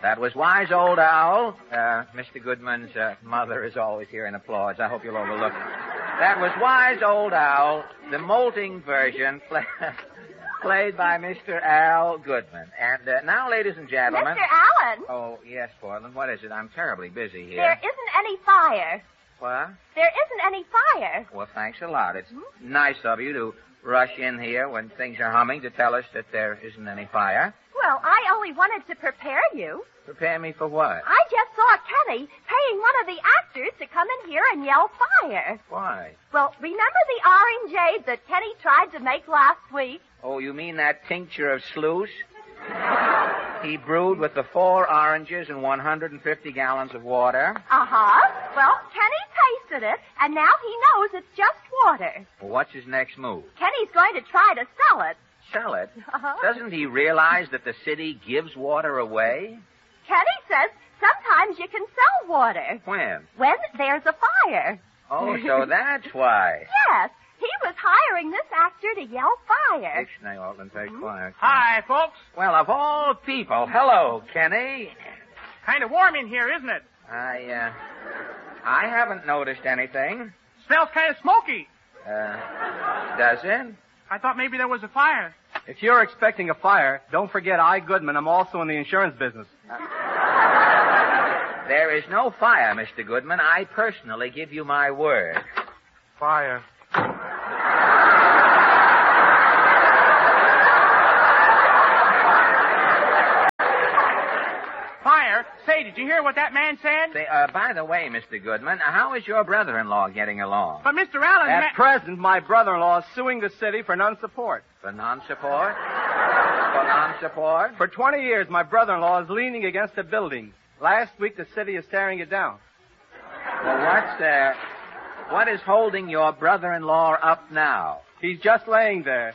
that was Wise Old Owl. Mr. Goodman's mother is always hearing applause. I hope you'll overlook it. That was Wise Old Owl, the molting version, played by Mr. Al Goodman. And now, ladies and gentlemen... Mr. Allen! Oh, yes, Portland. What is it? I'm terribly busy here. There isn't any fire. What? There isn't any fire. Well, thanks a lot. It's nice of you to rush in here when things are humming to tell us that there isn't any fire. Well, I only wanted to prepare you. Prepare me for what? I just saw Kenny paying one of the actors to come in here and yell fire. Why? Well, remember the orangeade that Kenny tried to make last week? Oh, you mean that tincture of sluice? He brewed with the 4 oranges and 150 gallons of water. Uh-huh. Well, Kenny tasted it, and now he knows it's just water. Well, what's his next move? Kenny's going to try to sell it. Sell it? Uh-huh. Doesn't he realize that the city gives water away? Kenny says sometimes you can sell water. When? When there's a fire. Oh, so that's why. Yes. He was hiring this actor to yell fire. Dictionary, Alton, take fire. Hi, folks. Well, of all people, hello, Kenny. Kind of warm in here, isn't it? I haven't noticed anything. Smells kind of smoky. Does it? I thought maybe there was a fire. If you're expecting a fire, don't forget I, Goodman, I'm also in the insurance business. There is no fire, Mr. Goodman. I personally give you my word. Fire. Fire? Say, did you hear what that man said? Say, by the way, Mr. Goodman, how is your brother-in-law getting along? But Mr. Allen... At present, my brother-in-law is suing the city for non-support. For non-support? For non-support? For 20 years, my brother-in-law is leaning against a building. Last week, the city is tearing it down. Well, what is holding your brother-in-law up now? He's just laying there.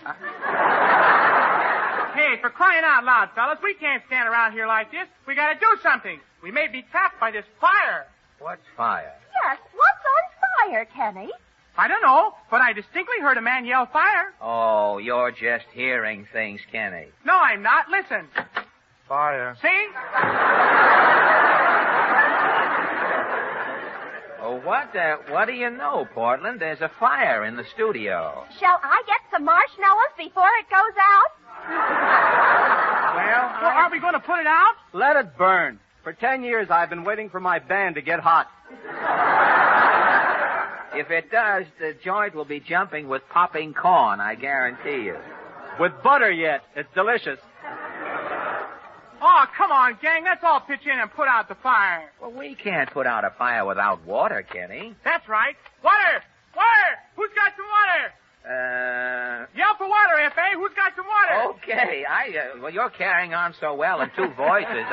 Hey, for crying out loud, fellas, we can't stand around here like this. We gotta do something. We may be trapped by this fire. What's fire? Yes, what's on fire, Kenny? I don't know, but I distinctly heard a man yell fire. Oh, you're just hearing things, Kenny. No, I'm not. Listen. Fire. See? Oh, what do you know, Portland? There's a fire in the studio. Shall I get some marshmallows before it goes out? Well, are we going to put it out? Let it burn. For 10 years, I've been waiting for my band to get hot. If it does, the joint will be jumping with popping corn, I guarantee you. With butter yet. It's delicious. Oh, come on, gang. Let's all pitch in and put out the fire. Well, we can't put out a fire without water, Kenny. That's right. Water! Water! Who's got some water? Yell for water, F.A. Who's got some water? Okay. Well, you're carrying on so well in 2 voices.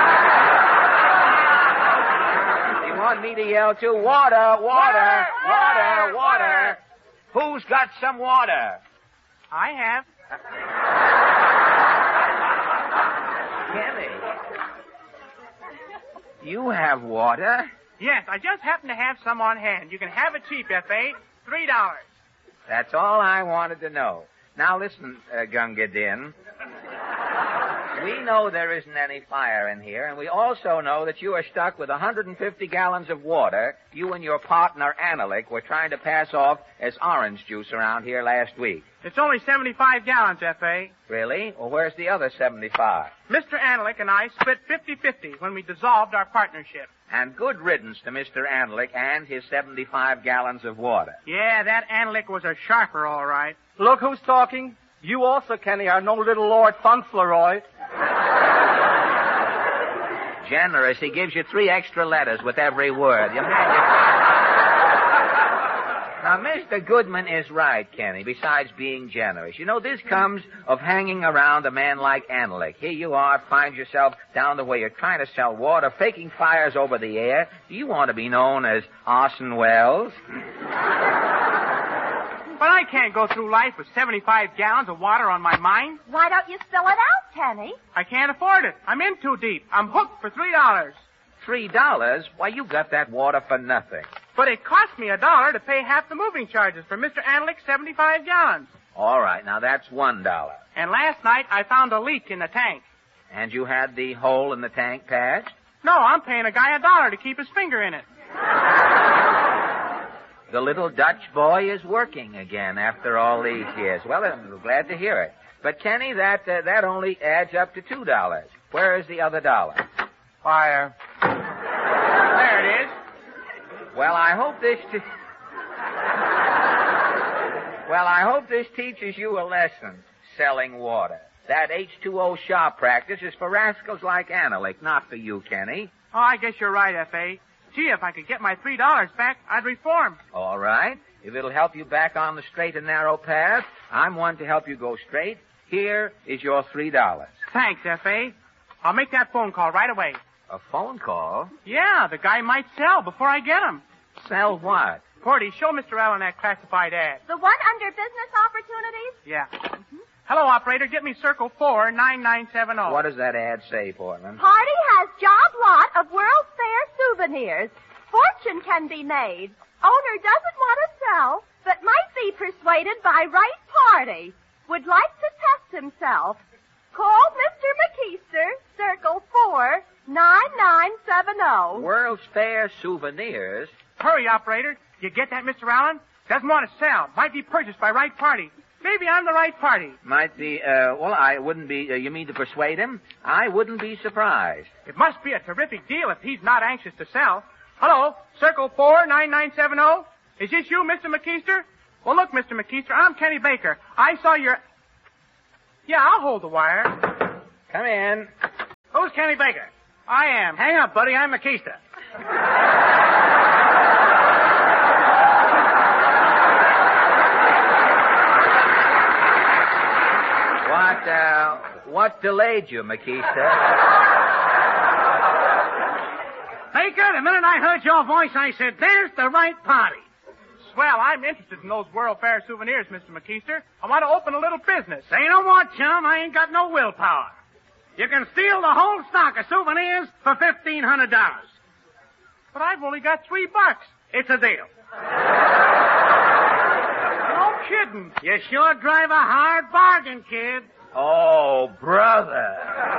You want me to yell too? Water, water, water, water. Who's got some water? I have. Kenny, you have water? Yes, I just happen to have some on hand. You can have it cheap, F.A. $3. That's all I wanted to know. Now listen, Gunga Din. We know there isn't any fire in here, and we also know that you are stuck with 150 gallons of water you and your partner, Analik, were trying to pass off as orange juice around here last week. It's only 75 gallons, F.A. Really? Well, where's the other 75? Mr. Analik and I split 50-50 when we dissolved our partnership. And good riddance to Mr. Analik and his 75 gallons of water. Yeah, that Analik was a sharper, all right. Look who's talking. You also, Kenny, are no little Lord Fauntleroy. Generous. He gives you 3 extra letters with every word. Now, Mr. Goodman is right, Kenny, besides being generous. You know, this comes of hanging around a man like Analik. Here you are, find yourself down the way. You're trying to sell water, faking fires over the air. Do you want to be known as Orson Welles? But I can't go through life with 75 gallons of water on my mind. Why don't you spill it out, Kenny? I can't afford it. I'm in too deep. I'm hooked for $3. $3? Why, you got that water for nothing. But it cost me $1 to pay half the moving charges for Mr. Analik's 75 gallons. All right, now that's $1. And last night I found a leak in the tank. And you had the hole in the tank patched? No, I'm paying a guy $1 to keep his finger in it. The little Dutch boy is working again after all these years. Well, I'm glad to hear it. But, Kenny, that only adds up to $2. Where is the other $1? Fire. There it is. Well, I hope this teaches you a lesson, selling water. That H2O shop practice is for rascals like Analik, not for you, Kenny. Oh, I guess you're right, F.A. Gee, if I could get my $3 back, I'd reform. All right. If it'll help you back on the straight and narrow path, I'm one to help you go straight. Here is your $3. Thanks, F.A. I'll make that phone call right away. A phone call? Yeah, the guy might sell before I get him. Sell what? Porty, show Mr. Allen that classified ad. The one under business opportunities? Yeah. Mm-hmm. Hello, operator. Get me circle 49970. What does that ad say, Portland? Party has job lot of World's Fair souvenirs. Fortune can be made. Owner doesn't want to sell, but might be persuaded by right party. Would like to test himself. Call Mr. McKeester, circle 49970. World's Fair souvenirs? Hurry, operator. You get that, Mr. Allen? Doesn't want to sell. Might be purchased by right party. Maybe I'm the right party. Might be, I wouldn't be, you mean to persuade him? I wouldn't be surprised. It must be a terrific deal if he's not anxious to sell. Hello, circle 49970. Is this you, Mr. McKeester? Well, look, Mr. McKeester, I'm Kenny Baker. I saw your... Yeah, I'll hold the wire. Come in. Who's Kenny Baker? I am. Hang up, buddy. I'm McKeester. What delayed you, McKeester? Baker, the minute I heard your voice, I said, there's the right party. Swell, I'm interested in those World Fair souvenirs, Mr. McKeester. I want to open a little business. Say no more, chum. I ain't got no willpower. You can steal the whole stock of souvenirs for $1,500. But I've only got $3. It's a deal. No kidding. You sure drive a hard bargain, kid. Oh, brother.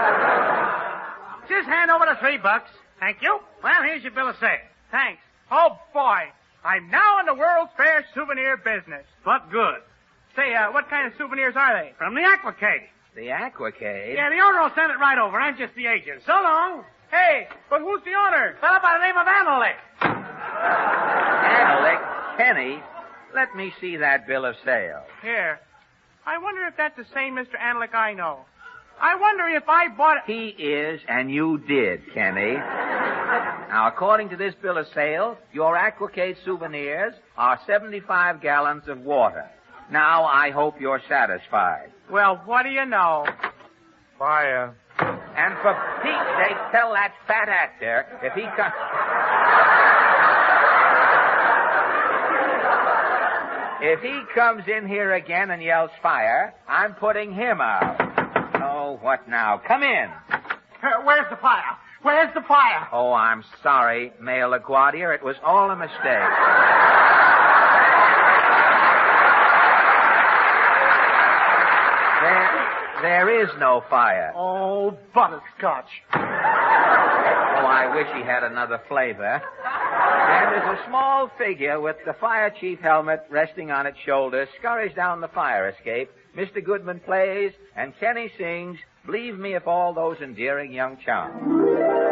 Just hand over the $3. Thank you. Well, here's your bill of sale. Thanks. Oh, boy. I'm now in the World's Fair souvenir business. But good. Say, what kind of souvenirs are they? From the Aquacade. The Aquacade? Yeah, the owner will send it right over. I'm just the agent. So long. Hey, but who's the owner? A fellow by the name of Analik. Analik? Kenny, let me see that bill of sale. Here. I wonder if that's the same Mr. Analik I know. I wonder if I bought it. He is, and you did, Kenny. Now, according to this bill of sale, your Aquacade souvenirs are 75 gallons of water. Now, I hope you're satisfied. Well, what do you know? Fire. And for Pete's sake, tell that fat actor if he comes... If he comes in here again and yells fire, I'm putting him out. Oh, what now? Come in. Where's the fire? Where's the fire? Oh, I'm sorry, Mayor LaGuardia. It was all a mistake. There is no fire. Oh, butterscotch. Oh, I wish he had another flavor. And as a small figure with the fire chief helmet resting on its shoulder scurries down the fire escape, Mr. Goodman plays and Kenny sings, Believe Me If All Those Endearing Young Charms.